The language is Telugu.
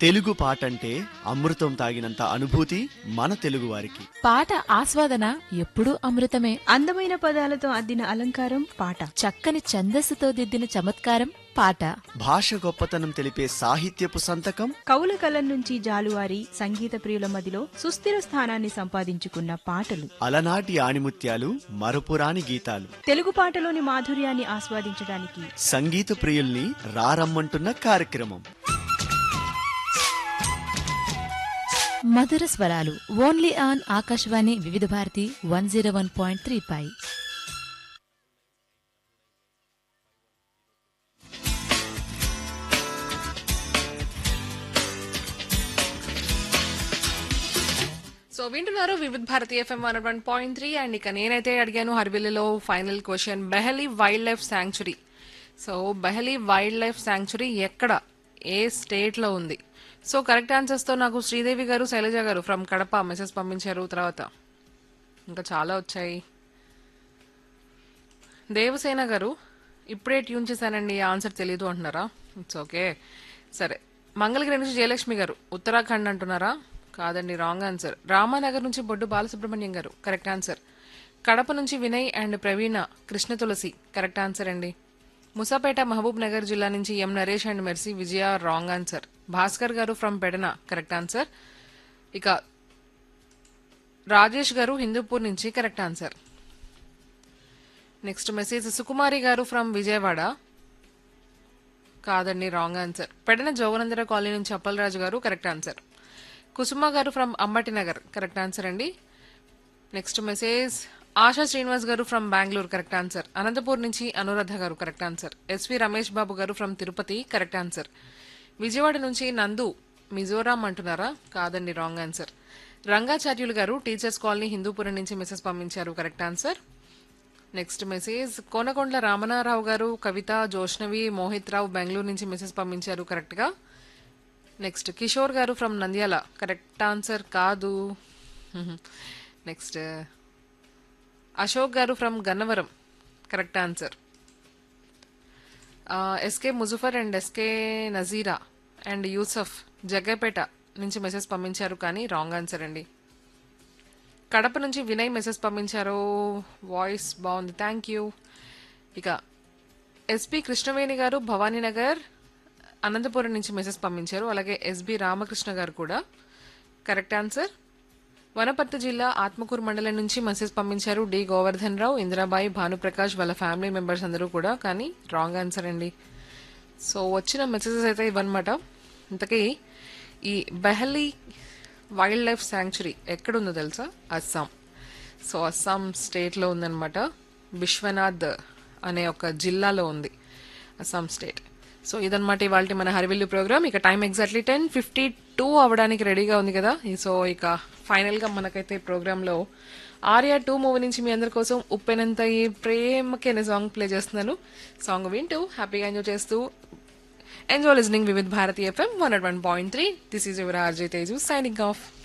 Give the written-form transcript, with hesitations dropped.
తెలుగు పాటంటే అమృతం తాగినంత అనుభూతి మన తెలుగువారికి. పాట ఆస్వాదన ఎప్పుడూ అమృతమే. అందమైన పదాలతో అద్దిన అలంకారం పాట, చక్కని ఛందస్సుతో దిద్దిన చమత్కారం పాట. భాష గొప్పతనం తెలిపే సాహిత్యపు సంతకం కవుల కలం నుంచి జాలువారి సంగీత ప్రియుల మదిలో సుస్థిర స్థానాన్ని సంపాదించుకున్న పాటలు, అలనాటి ఆణిముత్యాలు, మరపురాని గీతాలు. తెలుగు పాటలోని మాధుర్యాన్ని ఆస్వాదించడానికి సంగీత ప్రియుల్ని రారమ్మంటున్న కార్యక్రమం మధుర స్వరాలు ఓన్లీ ఆన్ ఆకాశవాణి వివిధ భారతి 101.3 పై. సో వింటున్నారు వివిధ భారతి ఎఫ్ఎం 101.3. అండ్ ఇక నేనైతే అడిగాను హర్బిల్లిలో final question, బెహలీ wild life sanctuary. So బెహలీ wild life sanctuary ఎక్కడ, ఏ స్టేట్ లో ఉంది? సో కరెక్ట్ ఆన్సర్స్ తో నాకు శ్రీదేవి గారు, శైలజ గారు ఫ్రమ్ కడప మెసేజ్ పంపించారు. తర్వాత ఇంకా చాలా వచ్చాయి. దేవసేన గారు ఇప్పుడే ట్యూన్ చేశానండి, ఆన్సర్ తెలీదు అంటున్నారా? ఇట్స్ ఓకే, సరే. మంగళగిరి నుంచి జయలక్ష్మి గారు ఉత్తరాఖండ్ అంటున్నారా? కాదండి, రాంగ్ ఆన్సర్. రామానగర్ నుంచి బొడ్డు బాలసుబ్రహ్మణ్యం గారు కరెక్ట్ ఆన్సర్. కడప నుంచి Vinay and Praveena Krishna Tulasi correct answer అండి. ముసాపేట మహబూబ్ నగర్ జిల్లా నుంచి ఎం Naresh and mercy Vijaya wrong answer. Bhaskar గారు ఫ్రమ్ పెడన కరెక్ట్ ఆన్సర్. ఇక రాజేష్ గారు హిందూపూర్ నుంచి కరెక్ట్ ఆన్సర్. నెక్స్ట్ మెసేజ్ సుకుమారి గారు ఫ్రమ్ విజయవాడ, కాదండి, రాంగ్ ఆన్సర్. పెడన జోగనందర కాలనీ నుంచి అప్పలరాజు గారు కరెక్ట్ ఆన్సర్. కుసుమ గారు from Ambati Nagar correct answer అండి. నెక్స్ట్ మెసేజ్ ఆశా శ్రీనివాస్ గారు from Bengaluru correct answer. Anantapur నుంచి అనురాధ గారు correct answer. SV Ramesh Babu గారు from Tirupati correct answer. Vijayawada నుంచి నందు మిజోరాం అంటున్నారా? కాదండి, రాంగ్ ఆన్సర్. రంగాచార్యులు గారు టీచర్స్ కాలనీ హిందూపురం నుంచి మెసేజ్ పంపించారు correct answer. Next message Konakondala Ramanarao గారు, కవిత, జోష్నవి, మోహిత్ రావు బెంగళూరు నుంచి మెసేజ్ పంపించారు కరెక్ట్ గా. నెక్స్ట్ కిషోర్ గారు ఫ్రమ్ నంద్యాల కరెక్ట్ ఆన్సర్ కాదు. Next Ashok garu from Gannavaram correct answer. SK Muzaffar and SK Nazira and Yusuf Jaggapeta నుంచి మెసేజ్ పంపించారు కానీ రాంగ్ ఆన్సర్ అండి. కడప నుంచి వినయ్ మెసేజ్ పంపించారు, వాయిస్ బాగుంది, థ్యాంక్ యూ. ఇక ఎస్పి కృష్ణవేణి గారు భవానీనగర్ అనంతపురం నుంచి మెసేజ్ పంపించారు. అలాగే ఎస్బి రామకృష్ణ గారు కూడా కరెక్ట్ ఆన్సర్. వనపర్తి జిల్లా ఆత్మకూరు మండలం నుంచి మెసేజ్ పంపించారు డి గోవర్ధన్ రావు, ఇందిరాబాయి, భానుప్రకాష్ వాళ్ళ ఫ్యామిలీ మెంబర్స్ అందరూ కూడా, కానీ రాంగ్ ఆన్సర్ అండి. సో వచ్చిన మెసేజెస్ అయితే ఇవన్నమాట. ఇంతకీ ఈ బెహలీ వైల్డ్ లైఫ్ శాంక్చురీ ఎక్కడుందో తెలుసా? అస్సాం. సో అస్సాం స్టేట్లో ఉందన్నమాట. విశ్వనాథ్ అనే ఒక జిల్లాలో ఉంది అస్సాం స్టేట్. సో ఇదన్నమాట ఇవాళ మన హరివిల్లు ప్రోగ్రామ్. ఇక టైం ఎగ్జాక్ట్లీ 10:52 అవ్వడానికి రెడీగా ఉంది కదా. సో ఇక ఫైనల్గా మనకైతే ప్రోగ్రాంలో ఆర్యా 2 మూవీ నుంచి మీ అందరి కోసం ఉప్పెనంత ఈ ప్రేమకి అనే సాంగ్ ప్లే చేస్తున్నాను. సాంగ్ వింటూ హ్యాపీగా ఎంజాయ్ చేస్తూ enjoy listening Vividh Bharati FM 101.3. This is your RJ Teju signing off.